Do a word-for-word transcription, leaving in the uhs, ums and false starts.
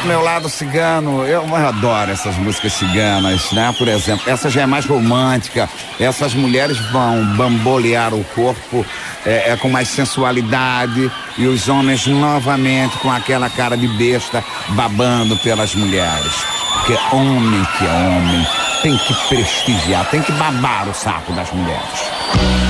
meu lado cigano, eu, eu adoro essas músicas ciganas, né? Por exemplo, essa já é mais romântica, essas mulheres vão bambolear o corpo é, é, com mais sensualidade e os homens novamente com aquela cara de besta babando pelas mulheres. Porque homem que é homem tem que prestigiar, tem que babar o saco das mulheres.